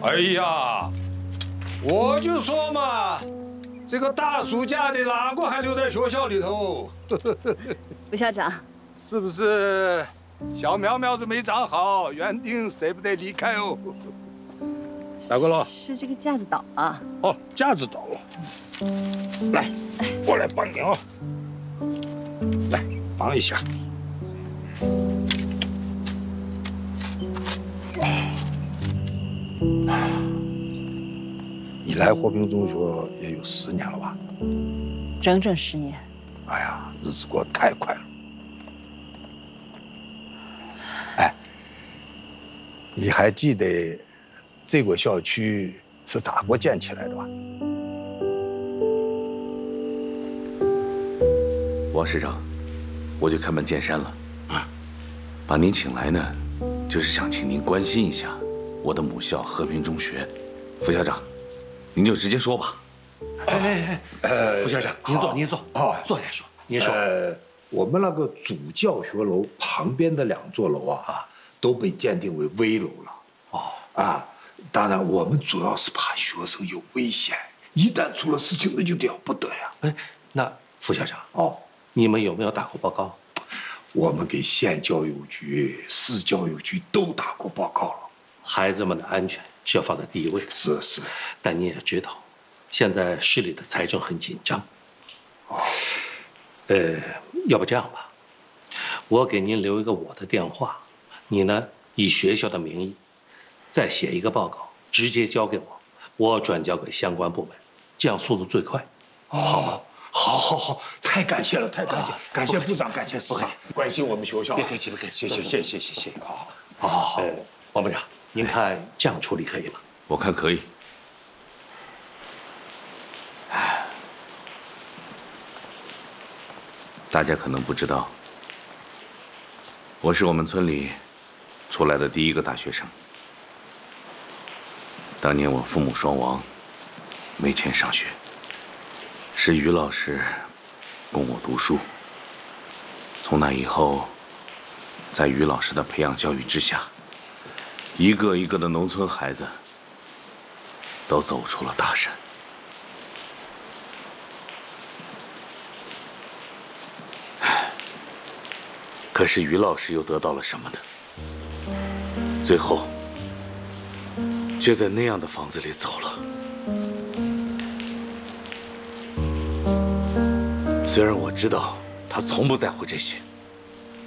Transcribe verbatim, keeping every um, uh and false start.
哎呀，我就说嘛，这个大暑假的哪个还留在学校里头？ 副校长， 是不是小苗苗子没长好，园丁舍不得离开哦？哪个了？ 是这个架子倒了。 哦，架子倒了。来，我来帮你啊。来，帮一下。你来和平中学也有十年了吧？ 整整十年。 哎呀，日子过得太快了。哎，你还记得这个校区是咋个建起来的吧？ 王市长，我就开门见山了啊！把您请来呢，就是想请您关心一下我的母校和平中学。副校长，您就直接说吧。 哎哎哎，呃，副校长，您坐，您坐，哦，坐下说，您说。 呃，我们那个主教学楼旁边的两座楼啊，啊都被鉴定为危楼了。哦，啊，当然我们主要是怕学生有危险，一旦出了事情那就了不得呀。 哎，那副校长， 哦， 你们有没有打过报告？ 我们给县教育局、市教育局都打过报告了。 孩子们的安全是要放在第一位。 是是， 但你也知道，现在市里的财政很紧张。哦，呃，要不这样吧，我给您留一个我的电话，你呢以学校的名义再写一个报告，直接交给我，我转交给相关部门，这样速度最快，好吗？ 好，好，好，太感谢了，太感谢，感谢部长，感谢市长，关心我们学校。 别客气，别客气， 谢谢，谢谢，谢谢。好， 好，好，呃，王部长，您看这样处理可以吗？ 我看可以。大家可能不知道，我是我们村里出来的第一个大学生。当年我父母双亡，没钱上学，是于老师供我读书。从那以后，在于老师的培养教育之下，一个一个的农村孩子都走出了大山。可是于老师又得到了什么呢？最后，却在那样的房子里走了。虽然我知道他从不在乎这些，